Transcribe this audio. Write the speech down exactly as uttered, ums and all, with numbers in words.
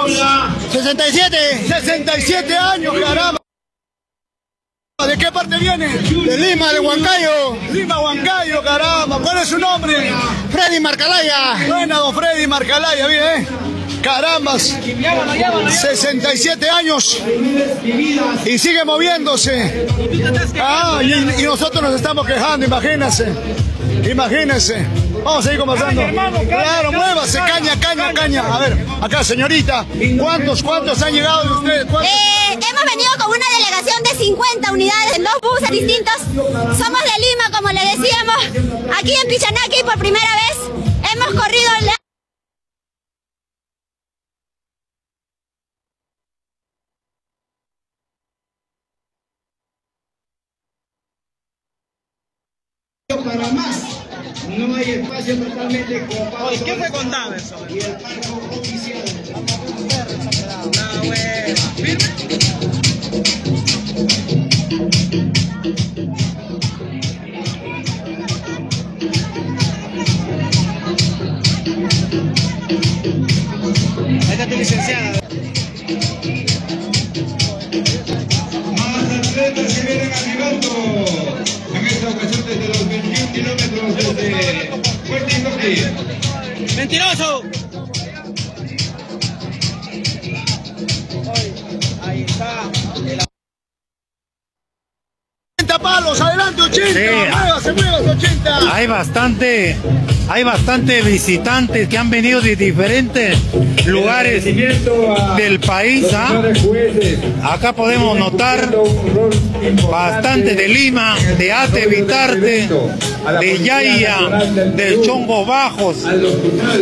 años? sesenta y siete. sesenta y siete años, caramba. ¿De qué parte viene? De Lima, de Huancayo. Lima, Huancayo, caramba. ¿Cuál es su nombre? Freddy Marcalaya. Buena, don Freddy Marcalaya, bien, ¿eh? Carambas, sesenta y siete años y sigue moviéndose. Ah, y, y nosotros nos estamos quejando, imagínense. Imagínense. Vamos a ir conversando. Claro, muévase, caña, caña, caña. A ver, acá, señorita, ¿cuántos, cuántos han llegado de ustedes? Eh, hemos venido con una delegación de cincuenta unidades en dos buses distintos. Somos de Lima, como le decíamos. Aquí en Pichanaki por primera vez hemos corrido la... Para más, no hay espacio totalmente copado. ¿Qué fue con Daverson? Y el parco oficial. No, güey. ¿Firme? Ahí está tu licenciada. Más atletas que vienen arribando. En esta ocasión desde los veintiún kilómetros desde Puerto Incognito. ¡Mentiroso! Ahí está. ochenta palos, adelante ochenta, Sí. muévase, muévase ochenta. Hay bastante, hay bastante visitantes que han venido de diferentes lugares del país. ¿ah? Acá podemos notar bastante de Lima, de Ate Vitarte, de Yaya, del Chongos Bajos.